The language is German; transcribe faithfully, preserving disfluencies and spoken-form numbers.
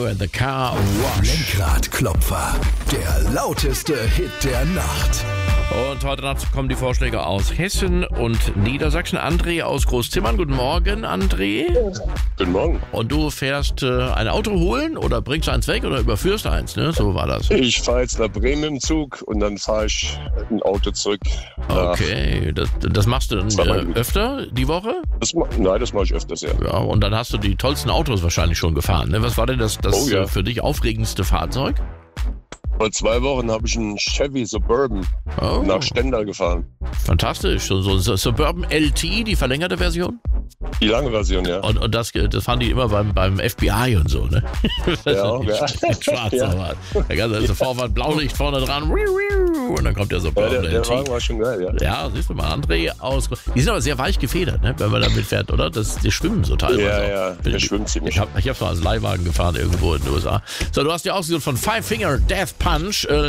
and the Car Wash. Lenkradklopfer, der lauteste Hit der Nacht. Und heute Nacht kommen die Vorschläge aus Hessen und Niedersachsen. André aus Großzimmern. Guten Morgen, André. Guten Morgen. Und du fährst äh, ein Auto holen oder bringst eins weg oder überführst eins, ne? So war das. Ich fahre jetzt nach Bremen im Zug und dann fahre ich ein Auto zurück. Okay, das, das machst du dann Das war äh, mein- öfter die Woche? Das, ma- nein, das mache ich öfters, ja. Ja, und dann hast du die tollsten Autos wahrscheinlich schon gefahren, ne? Was war denn das, das Oh, ja. äh, für dich aufregendste Fahrzeug? Vor zwei Wochen habe ich einen Chevy Suburban Oh, nach Stendal gefahren. fantastisch. So, so so Suburban L T, die verlängerte Version. Die lange Version, ja. Und, und das, das fahren die immer beim, beim F B I und so, ne? Ja, ja. Schwarz, Ja. aber. Da ganze also Vorfahrt, Blaulicht vorne dran. Und dann kommt der Ja, Suburban der, L der T. Wagen war schon geil, ja. Ja, siehst du mal, André aus. Die sind aber sehr weich gefedert, ne, wenn man damit fährt, oder? Das, die schwimmen so teilweise. Ja, auch. ja, der schwimmt ziemlich. Ich habe ich hab mal als Leihwagen gefahren irgendwo in den U S A. So, du hast ja ausgesucht von Five Finger Death Punch. Äh,